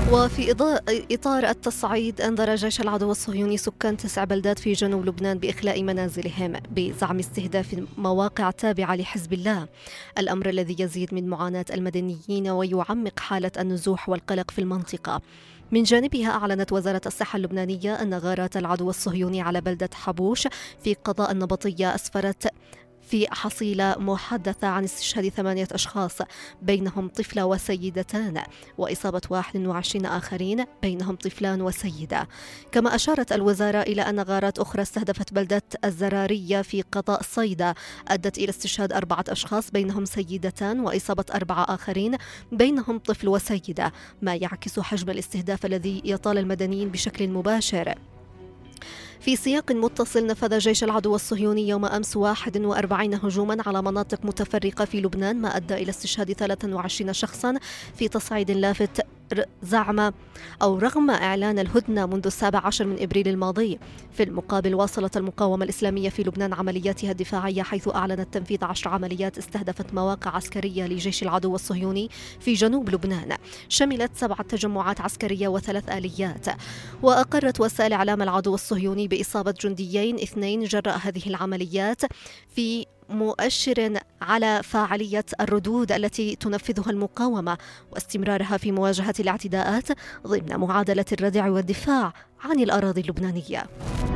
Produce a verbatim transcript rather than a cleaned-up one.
وفي إطار التصعيد، أنذر جيش العدو الصهيوني سكان تسع بلدات في جنوب لبنان بإخلاء منازلهم بزعم استهداف مواقع تابعة لحزب الله، الأمر الذي يزيد من معاناة المدنيين ويعمق حالة النزوح والقلق في المنطقة. من جانبها، أعلنت وزارة الصحة اللبنانية أن غارات العدو الصهيوني على بلدة حبوش في قضاء النبطية أسفرت في حصيلة محدثة عن استشهاد ثمانية أشخاص بينهم طفلة وسيدتان، وإصابة واحد وعشرين آخرين بينهم طفلان وسيدة. كما أشارت الوزارة إلى أن غارات أخرى استهدفت بلدة الزرارية في قضاء صيدا أدت إلى استشهاد أربعة أشخاص بينهم سيدتان وإصابة أربعة آخرين بينهم طفل وسيدة، ما يعكس حجم الاستهداف الذي يطال المدنيين بشكل مباشر. في سياق متصل، نفذ جيش العدو الصهيوني يوم أمس واحد وأربعين هجوما على مناطق متفرقة في لبنان، ما أدى إلى استشهاد ثلاثة وعشرين شخصا في تصعيد لافت زعم أو رغم إعلان الهدنة منذ السابع عشر من إبريل الماضي. في المقابل، واصلت المقاومة الإسلامية في لبنان عملياتها الدفاعية، حيث أعلنت تنفيذ عشر عمليات استهدفت مواقع عسكرية لجيش العدو الصهيوني في جنوب لبنان، شملت سبعة تجمعات عسكرية وثلاث آليات. وأقرت وسائل إعلام العدو الصهيوني بإصابة جنديين اثنين جراء هذه العمليات، في مؤشر على فاعلية الردود التي تنفذها المقاومة واستمرارها في مواجهة الاعتداءات ضمن معادلة الردع والدفاع عن الأراضي اللبنانية.